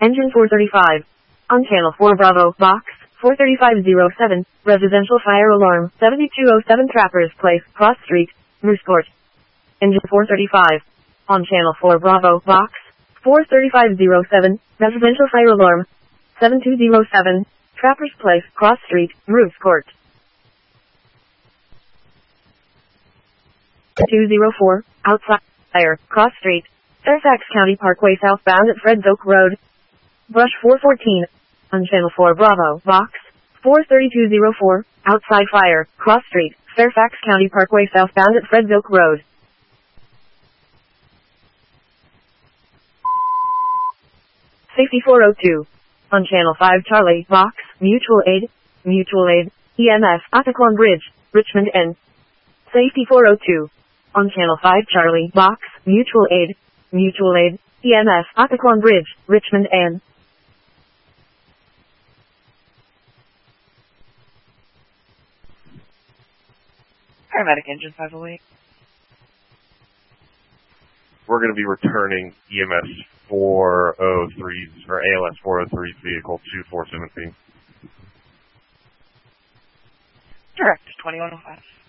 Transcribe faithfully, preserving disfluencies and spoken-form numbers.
Engine four thirty-five. On channel four Bravo, box four thirty-five oh seven, residential fire alarm, seventy-two oh seven Trappers Place, Cross Street, Moose Court. Engine four thirty-five. On channel four Bravo, box four thirty-five oh seven, residential fire alarm, seventy-two oh seven, Trappers Place, Cross Street, Moose Court. two oh four, outside, fire, Cross Street, Fairfax County Parkway southbound at Fred's Oak Road. Brush four fourteen. On channel four Bravo, box four thirty-two oh four, outside fire, Cross Street, Fairfax County Parkway southbound at Fred's Oak Road. Safety four oh two. On channel five Charlie, box, mutual aid, mutual aid, E M S, Occoquan Bridge, Richmond N. Safety four oh two. On channel five Charlie, box, mutual aid, mutual aid, E M S, Occoquan Bridge, Richmond N. Paramedic engine five oh eight. We're going to be returning E M S four oh three, or A L S four oh three vehicle two four seventeen. Direct twenty-one oh five.